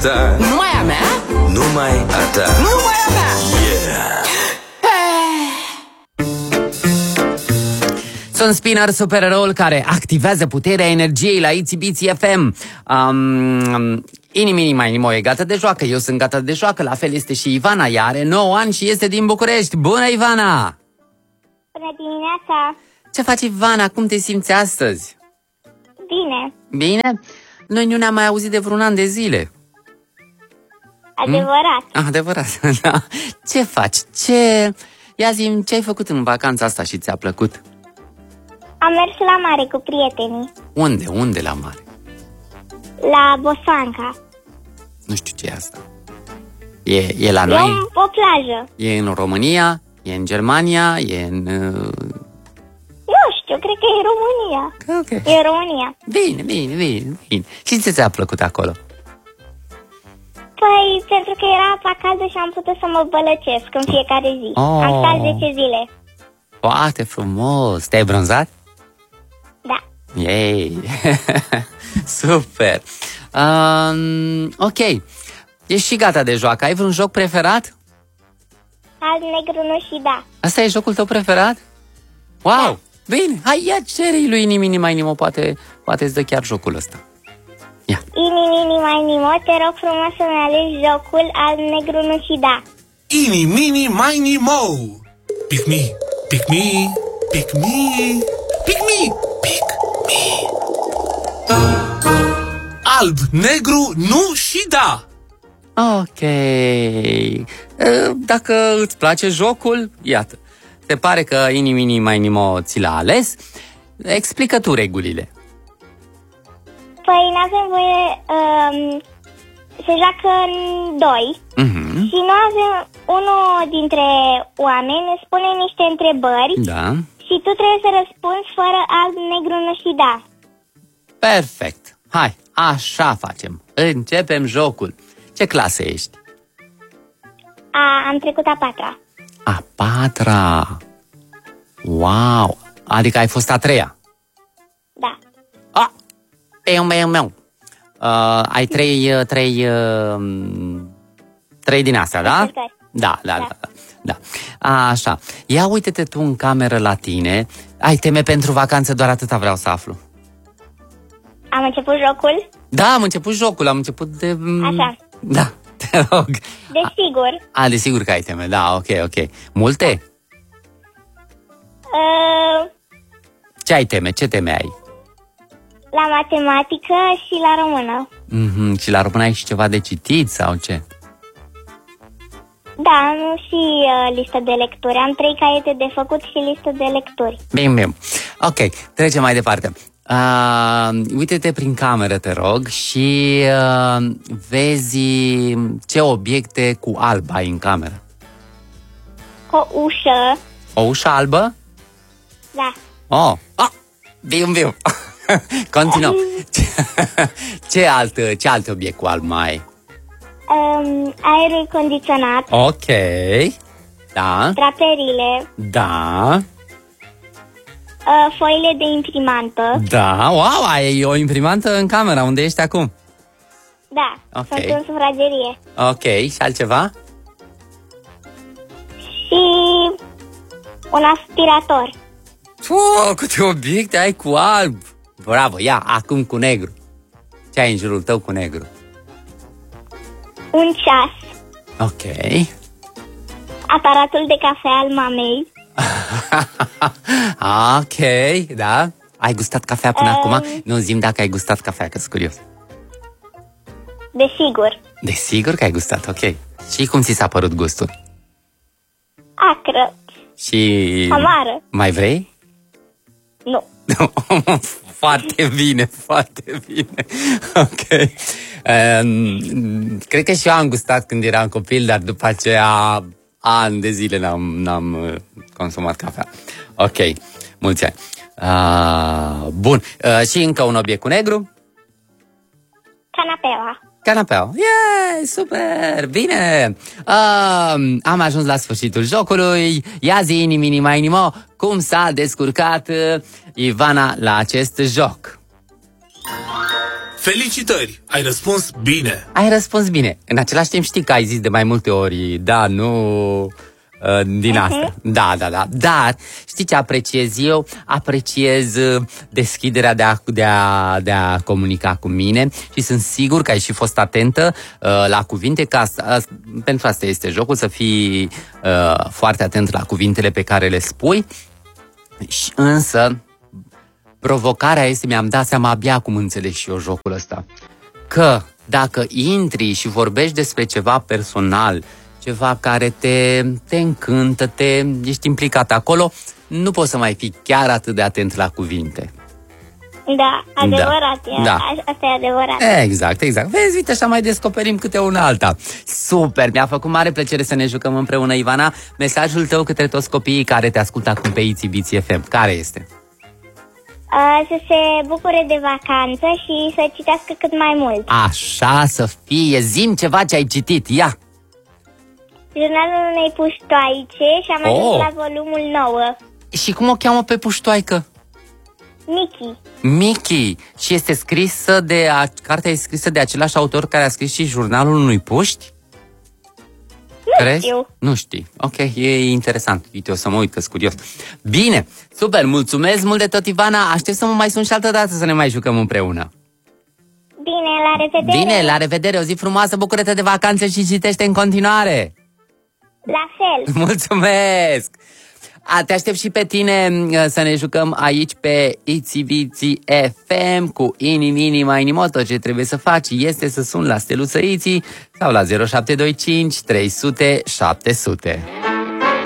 Numai a mea? Numai a ta. Numai a mea! Yeah! Sunt Spinner, supereroul care activează puterea energiei la Itsy FM. Inimini mai nimo e gata de joacă, eu sunt gata de joacă, la fel este și Ivana, ea are 9 ani și este din București. Bună, Ivana! Bună dimineața! Ce faci, Ivana? Cum te simți astăzi? Bine, Bine? Noi nu ne-am mai auzit de vreun an de zile. adevărat. Adevărat, da. Ce faci? Ia zi-mi, ce ai făcut în vacanța asta și ți-a plăcut? Am mers la mare cu prietenii, Unde la mare? la Bosanca. Nu știu ce e asta. E la E noi? o plajă. E în România? E în Germania? E în... Nu știu, cred că e în România. Ok. E în România. Bine. Și ce ți-a plăcut acolo? Păi, pentru că era apa caldă și am putut să mă bălăcesc în fiecare zi. Oh. Am stat 10 zile. Foarte frumos! Te-ai bronzat? Da. Yay! Super! Ok. Ești și gata de joacă. Ai vreun joc preferat? Alb, negru, nu și da. Asta e jocul tău preferat? Wow! Da. Bine! Hai, ia cere-i lui Inimini mai nimo, poate îți dă chiar jocul ăsta. Ia! Ini, mai nimo, te rog frumos să-mi alegi jocul alb, negru, nu și da. Ini, mini, mini, mo. Pick me, pick me, pick me, pick me, pick me. Alb, negru, nu și da. Ok. Dacă îți place jocul, iată. Se pare că Inimini mai nimo ți l-a ales. Explică tu regulile. Păi n-avem voie, se joacă în doi și nu avem, unul dintre oameni ne spune niște întrebări Da. și tu trebuie să răspunzi fără alb, negru, nu și da. Perfect. Hai, așa facem. Începem jocul. Ce clasă ești? Am trecut a patra. A patra. Wow. Adică ai fost a treia. Da. Meu. Ai trei din astea, da? Încercări. Da. Așa. Ia uite-te tu în cameră la tine. Ai teme pentru vacanță, doar atâta vreau să aflu. Am început jocul? Da, am început jocul, am început de... Așa. Da, te rog. Desigur. Desigur că ai teme, da, ok. Multe? Ce ai teme? Ce teme ai? La matematică și la română. Și la română ai și ceva de citit sau ce? Da, am și listă de lecturi. Am 3 caiete de făcut și listă de lecturi. Bine. Ok, trecem mai departe. Uite-te prin cameră, te rog, și vezi ce obiecte cu alb ai în cameră. O ușă. O ușă albă? Da. Bine. Continuăm. Ce alt obiect cu alb mai ai? Aerul condiționat. Ok. Da. Draperile. Da. Foile de imprimantă. Da. Wow, ai o imprimantă în camera. Unde ești acum? Da. Ok. Sunt în sufragerie. Ok. Și altceva? Și un aspirator. Câte obiecte ai cu alb. Bravo, ia, acum cu negru. Ce ai în jurul tău cu negru? Un ceas. Ok. Aparatul de cafea al mamei. Ok, da. Ai gustat cafea până acum? Nu, zi-mi dacă ai gustat cafea, că sunt curios. Desigur. Desigur că ai gustat, ok. Și cum ți s-a părut gustul? Acră. Și... Amară. Mai vrei? Nu. Foarte bine. Ok. Cred că și eu am gustat când eram copil, dar după aceea ani de zile n-am consumat cafea. Ok, mulți ani. Bun. Și încă un obiect cu negru? Canapeaua. Yeah, super, bine. Am ajuns la sfârșitul jocului. Ia zi, Inimini mai nimo, cum s-a descurcat Ivana la acest joc? Felicitări! Ai răspuns bine! Ai răspuns bine. În același timp știi că ai zis de mai multe ori, da, nu... din asta. Da. Dar știi ce apreciez eu? Apreciez deschiderea de a comunica cu mine și sunt sigur că ai și fost atentă la cuvinte, că pentru asta este jocul, să fii foarte atent la cuvintele pe care le spui. Și însă provocarea este, mi-am dat seama abia acum înțeleg și eu jocul ăsta, că dacă intri și vorbești despre ceva personal, ceva care te încântă, ești implicat acolo, nu poți să mai fii chiar atât de atent la cuvinte. Da, adevărat. Da. Asta e adevărat. Exact. Vezi, uite, așa mai descoperim câte una alta. Super, mi-a făcut mare plăcere să ne jucăm împreună, Ivana. Mesajul tău către toți copiii care te ascultă acum pe ITV FM, care este? Să se bucure de vacanță și să citească cât mai mult. Așa să fie. Zi-mi ceva ce ai citit, ia! Jurnalul unei puștoaice și am ajuns la volumul 9. Și cum o cheamă pe puștoaică? Mickey. Și este scrisă cartea e scrisă de același autor care a scris și Jurnalul unui puști? Știu. Nu știi. Ok, e interesant. Uite, o să mă uit, că-s curios. Bine, super, mulțumesc mult de tot, Ivana. Aștept să mă mai sun și altă dată să ne mai jucăm împreună. Bine, la revedere. Bine, la revedere, o zi frumoasă, bucură-te de vacanțe și citește în continuare. La fel. Mulțumesc! Te aștept și pe tine să ne jucăm aici pe ITV FM cu Ini Tot ce trebuie să faci este să suni la steluță ITV sau la 0725 300 700.